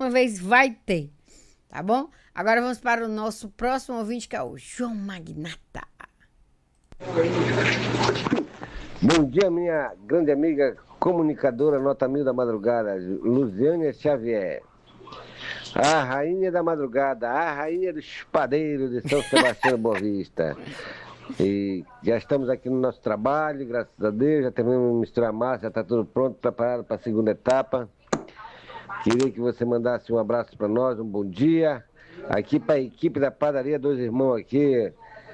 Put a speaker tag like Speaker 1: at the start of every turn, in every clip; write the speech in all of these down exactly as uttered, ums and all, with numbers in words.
Speaker 1: próxima vez vai ter, tá bom? Agora vamos para o nosso próximo ouvinte, que é o João Magnata.
Speaker 2: Bom dia, minha grande amiga comunicadora nota mil da madrugada, Luziânia Xavier. A rainha da madrugada, a rainha do espadeiro de São Sebastião da Boa Vista. E já estamos aqui no nosso trabalho, graças a Deus, já terminamos de misturar massa, já está tudo pronto, preparado para a segunda etapa. Queria que você mandasse um abraço para nós, um bom dia. Aqui para a equipe da padaria Dois Irmãos aqui,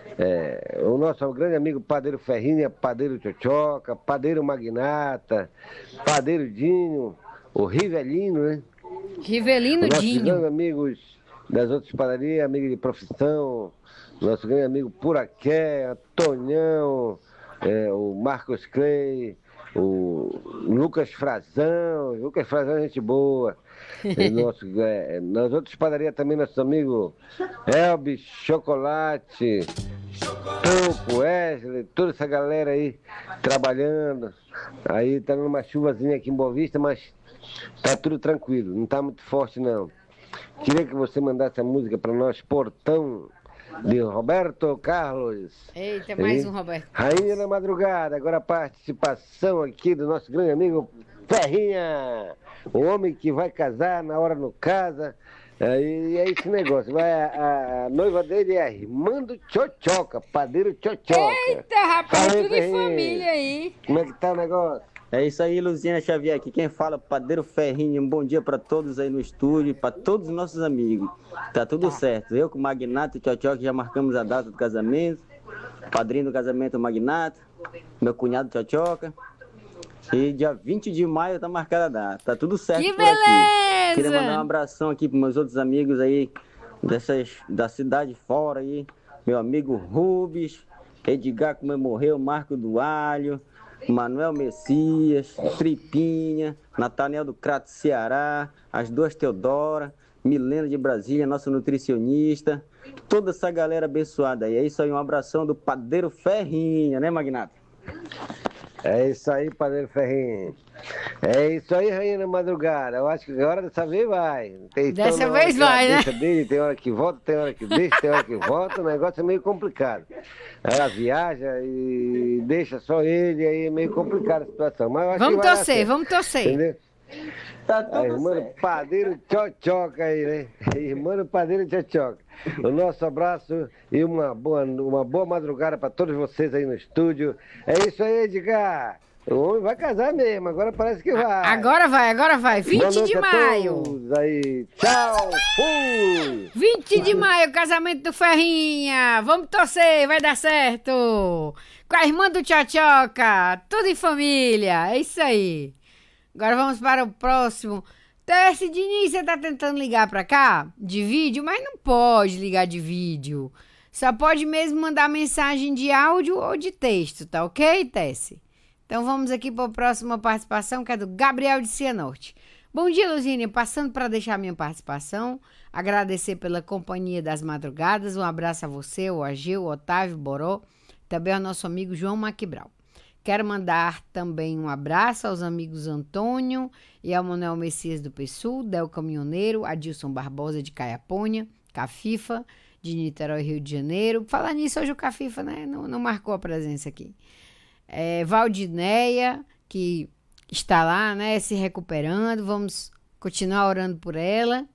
Speaker 2: é, o nosso grande amigo Padeiro Ferrinha, Padeiro Tchotchoca, Padeiro Magnata, Padeiro Dinho, o Rivelino, né?
Speaker 1: Rivelino
Speaker 2: Os nossos
Speaker 1: Dinho.
Speaker 2: grandes amigos das outras padarias, amigos de profissão, nosso grande amigo Puraqué, Tonhão, é, o Marcos Clay, o Lucas Frazão, Lucas Frazão é gente boa. E nosso, é, nas outras padarias também, nossos amigos Elbis, Chocolate, Topo, Wesley, toda essa galera aí trabalhando. Aí tá numa chuvazinha aqui em Boa Vista, mas tá tudo tranquilo, não tá muito forte não. Queria que você mandasse a música para nós, Portão, de Roberto Carlos.
Speaker 1: Eita, mais um Roberto.
Speaker 2: Rainha da Madrugada, agora a participação aqui do nosso grande amigo Ferrinha, o homem que vai casar na hora no casa. E é esse negócio, vai, a, a noiva dele é Armando Tchotchoca, Padeiro Tchotchoca.
Speaker 1: Eita, rapaz,
Speaker 2: Fala aí,
Speaker 1: tudo em
Speaker 2: Ferrinha.
Speaker 1: família aí.
Speaker 2: Como é que tá o negócio?
Speaker 3: É isso aí, Luziana Xavier aqui. Quem fala, Padeiro Ferrinho. Um bom dia para todos aí no estúdio, para todos os nossos amigos. Tá tudo certo. Eu com o Magnata e Tchotchoca já marcamos a data do casamento. Padrinho do casamento, o Magnata. Meu cunhado Tchotchoca. E dia vinte de maio tá marcada a data. Tá tudo certo
Speaker 1: Que
Speaker 3: por aqui.
Speaker 1: beleza!
Speaker 3: Queria mandar um abração aqui para meus outros amigos aí dessas, da cidade fora aí. Meu amigo Rubens, Edgar, como morreu, Marco do Alho, Manuel Messias, Tripinha, Nathaniel do Crato Ceará, as duas Teodora, Milena de Brasília, nossa nutricionista, toda essa galera abençoada aí. É isso aí, um abração do Padeiro Ferrinha, né, Magnata?
Speaker 2: É isso aí, Padeiro Ferrinho. É isso aí, Rainha da Madrugada. Eu acho que agora dessa vez vai. Tem, então,
Speaker 1: Dessa
Speaker 2: na hora
Speaker 1: vez
Speaker 2: que ela
Speaker 1: vai, né?
Speaker 2: deixa dele, tem hora que volta, tem hora que deixa, tem hora que volta. O negócio é meio complicado. Ela viaja e deixa só ele, aí é meio complicada a situação. Mas eu acho
Speaker 1: Vamos
Speaker 2: que vai dar
Speaker 1: torcer,
Speaker 2: certo,
Speaker 1: vamos torcer.
Speaker 2: entendeu?
Speaker 3: Tá
Speaker 2: A
Speaker 3: tudo
Speaker 2: irmã do
Speaker 3: certo.
Speaker 2: Padeiro Tchotchoca aí, né? Irmã do Padeiro Tchotchoca. O nosso abraço e uma boa, uma boa madrugada para todos vocês aí no estúdio. É isso aí, Edgar. O homem vai casar mesmo, agora parece que vai.
Speaker 1: Agora vai, agora vai.
Speaker 2: Boa
Speaker 1: vinte
Speaker 2: noite
Speaker 1: de
Speaker 2: a
Speaker 1: maio.
Speaker 2: todos aí. Tchau, fui!
Speaker 1: vinte de maio, casamento do Ferrinha. Vamos torcer, vai dar certo. Com a irmã do Tchotchoca. Tudo em família. É isso aí. Agora vamos para o próximo. Tessi Diniz, você tá tentando ligar pra cá de vídeo, mas não pode ligar de vídeo. Só pode mesmo mandar mensagem de áudio ou de texto, tá ok, Tessi? Então vamos aqui para a próxima participação, que é do Gabriel de Cianorte. Bom dia, Luzínia. Passando para deixar minha participação, agradecer pela companhia das madrugadas. Um abraço a você, o Ageu, o Otávio, o Boró, também ao nosso amigo João Maquibral. Quero mandar também um abraço aos amigos Antônio e ao Manuel Messias do Pessul, Del Caminhoneiro, Adilson Barbosa de Caiapônia, Cafifa de Niterói, Rio de Janeiro. Falar nisso, hoje o Cafifa, né, não, não marcou a presença aqui. É, Valdineia, que está lá, né, se recuperando, vamos continuar orando por ela.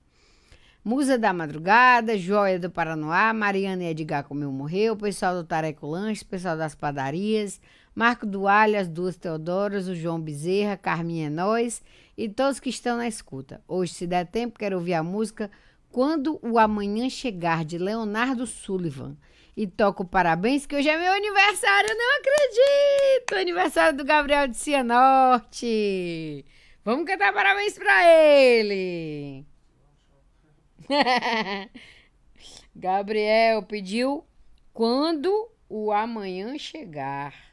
Speaker 1: Musa da Madrugada, Joia do Paranoá, Mariana e Edgar Comeu Morreu, pessoal do Tareco Lanches, pessoal das padarias, Marco do Alho, as duas Teodoras, o João Bezerra, Carminha é Nós e todos que estão na escuta. Hoje, se der tempo, quero ouvir a música Quando o Amanhã Chegar, de Leonardo Sullivan. E toco parabéns, que hoje é meu aniversário, eu não acredito! Aniversário do Gabriel de Cianorte! Vamos cantar parabéns pra ele! Gabriel pediu Quando o Amanhã Chegar.